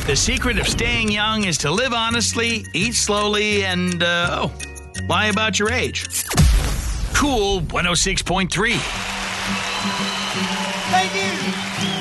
The secret of staying young is to live honestly, eat slowly, and, lie about your age. Cool 106.3. Thank you.